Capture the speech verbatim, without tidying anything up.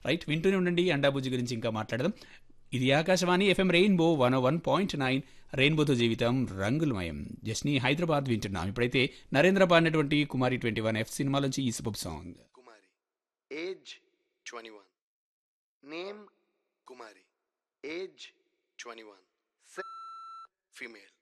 Right, వింటూనే ఉండండి. అండాబుజ్జి గురించి ఇంకా మాట్లాడదాం. ఇది Akashvani FM rainbow one one point nine. రెయిన్బోతో జీవితం రంగులమయం. జస్ని హైదరాబాద్ వింటున్నాం. ఇప్పుడైతే నరేంద్ర పాడినటువంటి కుమారి ట్వంటీ వన్ ఎఫ్ సినిమాలోంచి ఈ సూపర్ సాంగ్. కుమారి ఏజ్ ట్వంటీ వన్, నేమ్ కుమారి, ఏజ్ ట్వంటీ వన్, ఫీమేల్.